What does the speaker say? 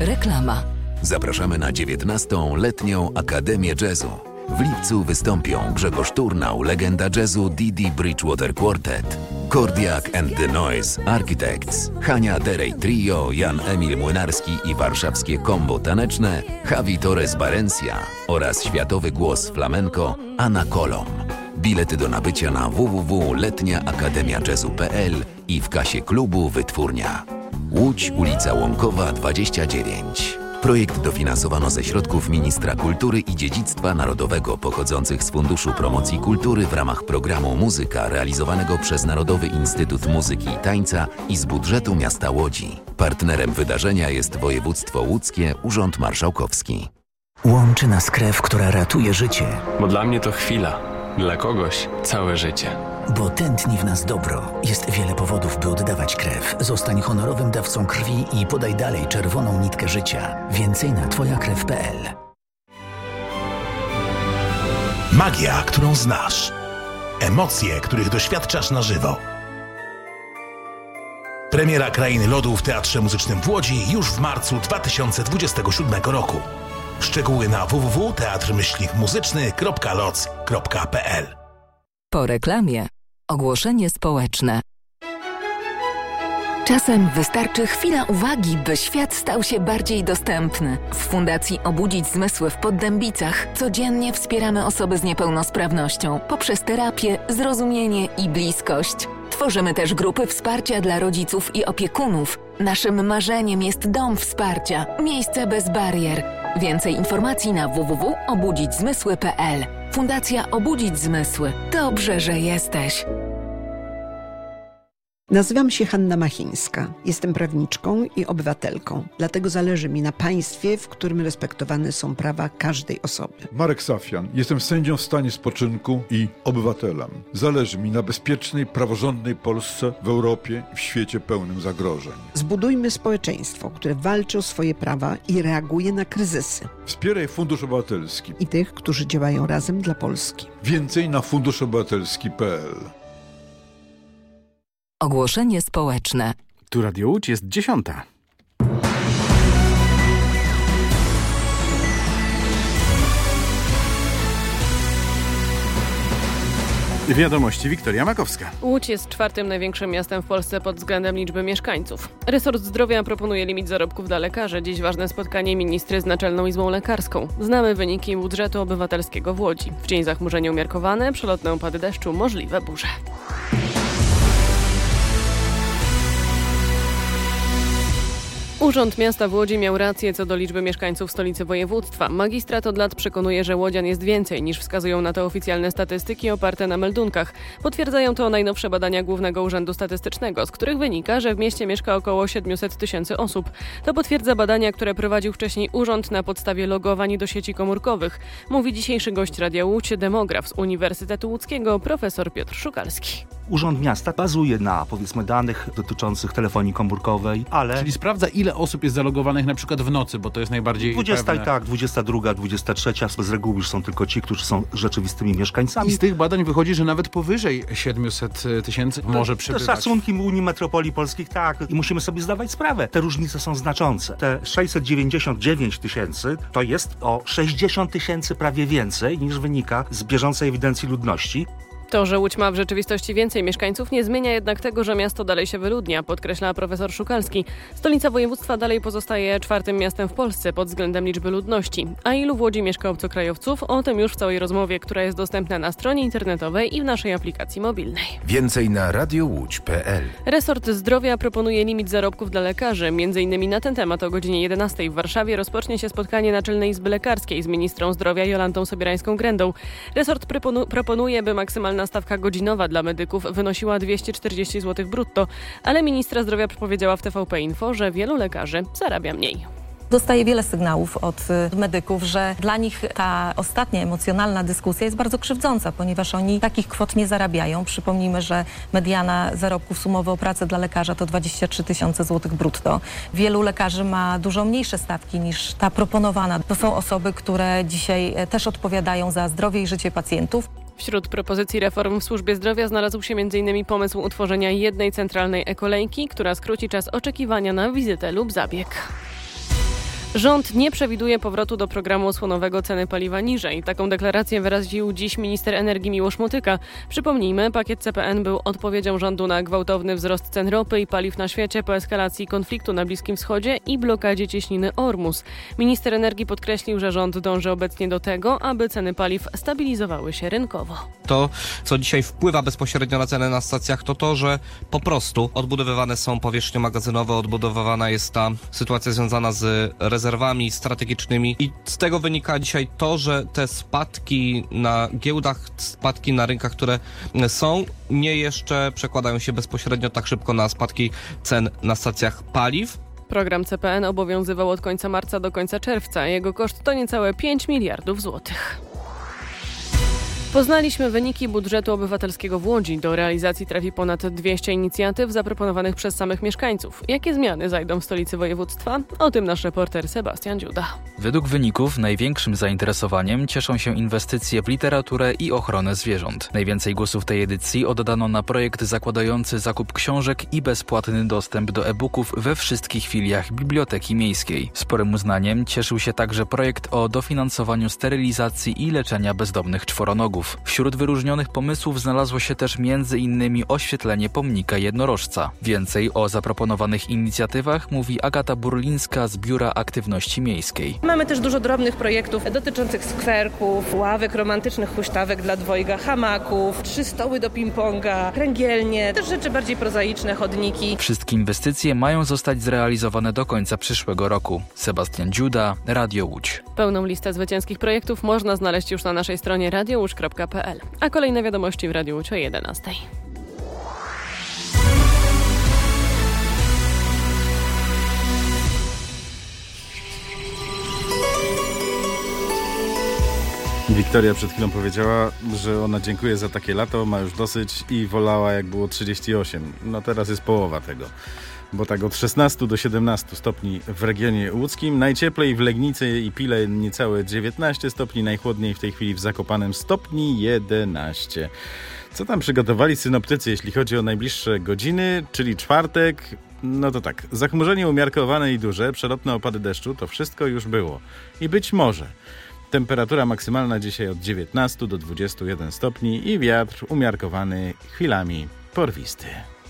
Reklama. Zapraszamy na 19. letnią Akademię Jazzu. W lipcu wystąpią Grzegorz Turnał, legenda jazzu Didi Bridgewater Quartet, Kordiak and the Noise Architects, Hania Derej Trio, Jan Emil Młynarski i warszawskie kombo taneczne Javi Torres Barencia oraz światowy głos flamenco Anna Kolom. Bilety do nabycia na www.letniaakademiajazzu.pl i w kasie klubu Wytwórnia. Łódź, ulica Łąkowa 29. Projekt dofinansowano ze środków Ministra Kultury i Dziedzictwa Narodowego pochodzących z Funduszu Promocji Kultury w ramach programu Muzyka realizowanego przez Narodowy Instytut Muzyki i Tańca i z budżetu miasta Łodzi. Partnerem wydarzenia jest województwo łódzkie, Urząd Marszałkowski. Łączy nas krew, która ratuje życie. Bo dla mnie to chwila, dla kogoś całe życie. Bo tętni w nas dobro. Jest wiele powodów, by oddawać krew. Zostań honorowym dawcą krwi i podaj dalej czerwoną nitkę życia. Więcej na twojakrew.pl. Magia, którą znasz. Emocje, których doświadczasz na żywo. Premiera Krainy Lodu w Teatrze Muzycznym w Łodzi już w marcu 2027 roku. Szczegóły na www.teatr-muzyczny.loc.pl. Po reklamie ogłoszenie społeczne. Czasem wystarczy chwila uwagi, by świat stał się bardziej dostępny. W Fundacji Obudzić Zmysły w Poddębicach codziennie wspieramy osoby z niepełnosprawnością poprzez terapię, zrozumienie i bliskość. Tworzymy też grupy wsparcia dla rodziców i opiekunów. Naszym marzeniem jest dom wsparcia, miejsce bez barier. Więcej informacji na www.obudzićzmysły.pl. Fundacja Obudzić Zmysły. Dobrze, że jesteś. Nazywam się Hanna Machińska. Jestem prawniczką i obywatelką. Dlatego zależy mi na państwie, w którym respektowane są prawa każdej osoby. Marek Safian. Jestem sędzią w stanie spoczynku i obywatelem. Zależy mi na bezpiecznej, praworządnej Polsce w Europie i w świecie pełnym zagrożeń. Zbudujmy społeczeństwo, które walczy o swoje prawa i reaguje na kryzysy. Wspieraj Fundusz Obywatelski I tych, którzy działają razem dla Polski. Więcej na funduszobywatelski.pl. Ogłoszenie społeczne. Tu Radio Łódź jest 10. Wiadomości Wiktoria Makowska. Łódź jest czwartym największym miastem w Polsce pod względem liczby mieszkańców. Resort Zdrowia proponuje limit zarobków dla lekarzy. Dziś ważne spotkanie ministry z Naczelną Izbą Lekarską. Znamy wyniki budżetu obywatelskiego w Łodzi. W dzień zachmurzenie umiarkowane, przelotne opady deszczu, możliwe burze. Urząd Miasta w Łodzi miał rację co do liczby mieszkańców stolicy województwa. Magistrat od lat przekonuje, że łodzian jest więcej niż wskazują na to oficjalne statystyki oparte na meldunkach. Potwierdzają to najnowsze badania Głównego Urzędu Statystycznego, z których wynika, że w mieście mieszka około 700 tysięcy osób. To potwierdza badania, które prowadził wcześniej urząd na podstawie logowań do sieci komórkowych. Mówi dzisiejszy gość Radia Łódź, demograf z Uniwersytetu Łódzkiego, profesor Piotr Szukalski. Urząd Miasta bazuje na, powiedzmy, danych dotyczących telefonii komórkowej, ale... Czyli sprawdza, ile osób jest zalogowanych na przykład w nocy, bo to jest najbardziej 20 pewne. i tak, 22, 23, z reguły już są tylko ci, którzy są rzeczywistymi mieszkańcami. I z tych badań wychodzi, że nawet powyżej 700 tysięcy może przebywać. To szacunki Unii Metropolii Polskich, tak. I musimy sobie zdawać sprawę. Te różnice są znaczące. Te 699 tysięcy to jest o 60 tysięcy prawie więcej niż wynika z bieżącej ewidencji ludności. To, że Łódź ma w rzeczywistości więcej mieszkańców, nie zmienia jednak tego, że miasto dalej się wyludnia, podkreśla profesor Szukalski. Stolica województwa dalej pozostaje czwartym miastem w Polsce pod względem liczby ludności. A ilu w Łodzi mieszka obcokrajowców? O tym już w całej rozmowie, która jest dostępna na stronie internetowej i w naszej aplikacji mobilnej. Więcej na radiołódź.pl. Resort Zdrowia proponuje limit zarobków dla lekarzy. Między innymi na ten temat o godzinie 11 w Warszawie rozpocznie się spotkanie Naczelnej Izby Lekarskiej z ministrą zdrowia Jolantą Sobierańską-Grędą. Resort proponuje, by maksymalna stawka godzinowa dla medyków wynosiła 240 zł brutto, ale ministra zdrowia powiedziała w TVP Info, że wielu lekarzy zarabia mniej. Dostaję wiele sygnałów od medyków, że dla nich ta ostatnia emocjonalna dyskusja jest bardzo krzywdząca, ponieważ oni takich kwot nie zarabiają. Przypomnijmy, że mediana zarobków sumowy o pracę dla lekarza to 23 tysiące złotych brutto. Wielu lekarzy ma dużo mniejsze stawki niż ta proponowana. To są osoby, które dzisiaj też odpowiadają za zdrowie i życie pacjentów. Wśród propozycji reform w służbie zdrowia znalazł się m.in. pomysł utworzenia jednej centralnej e-kolejki, która skróci czas oczekiwania na wizytę lub zabieg. Rząd nie przewiduje powrotu do programu osłonowego ceny paliwa niżej. Taką deklarację wyraził dziś minister energii Miłosz Motyka. Przypomnijmy, pakiet CPN był odpowiedzią rządu na gwałtowny wzrost cen ropy i paliw na świecie po eskalacji konfliktu na Bliskim Wschodzie i blokadzie cieśniny Ormus. Minister energii podkreślił, że rząd dąży obecnie do tego, aby ceny paliw stabilizowały się rynkowo. To, co dzisiaj wpływa bezpośrednio na ceny na stacjach, to to, że po prostu odbudowywane są powierzchnie magazynowe, odbudowywana jest ta sytuacja związana z rezerwami strategicznymi i z tego wynika dzisiaj to, że te spadki na giełdach, spadki na rynkach, które są, nie jeszcze przekładają się bezpośrednio tak szybko na spadki cen na stacjach paliw. Program CPN obowiązywał od końca marca do końca czerwca. Jego koszt to niecałe 5 miliardów złotych. Poznaliśmy wyniki budżetu obywatelskiego w Łodzi. Do realizacji trafi ponad 200 inicjatyw zaproponowanych przez samych mieszkańców. Jakie zmiany zajdą w stolicy województwa? O tym nasz reporter Sebastian Dziuda. Według wyników największym zainteresowaniem cieszą się inwestycje w literaturę i ochronę zwierząt. Najwięcej głosów tej edycji oddano na projekt zakładający zakup książek i bezpłatny dostęp do e-booków we wszystkich filiach Biblioteki Miejskiej. Sporym uznaniem cieszył się także projekt o dofinansowaniu sterylizacji i leczenia bezdomnych czworonogów. Wśród wyróżnionych pomysłów znalazło się też m.in. oświetlenie pomnika jednorożca. Więcej o zaproponowanych inicjatywach mówi Agata Burlińska z Biura Aktywności Miejskiej. Mamy też dużo drobnych projektów dotyczących skwerków, ławek romantycznych, huśtawek dla dwojga, hamaków, 3 stoły do ping-ponga, kręgielnie, też rzeczy bardziej prozaiczne, chodniki. Wszystkie inwestycje mają zostać zrealizowane do końca przyszłego roku. Sebastian Dziuda, Radio Łódź. Pełną listę zwycięskich projektów można znaleźć już na naszej stronie radiołódź.pl. A kolejne wiadomości w Radiu Łódź o 11:00. Wiktoria przed chwilą powiedziała, że ona dziękuję za takie lato, ma już dosyć i wolała jak było 38. No teraz jest połowa tego. Bo tak od 16 do 17 stopni w regionie łódzkim, najcieplej w Legnicy i Pile niecałe 19 stopni, najchłodniej w tej chwili w Zakopanem stopni 11. Co tam przygotowali synoptycy, jeśli chodzi o najbliższe godziny, czyli czwartek? No to tak, zachmurzenie umiarkowane i duże, przelotne opady deszczu, to wszystko już było. I być może temperatura maksymalna dzisiaj od 19 do 21 stopni i wiatr umiarkowany, chwilami porwisty.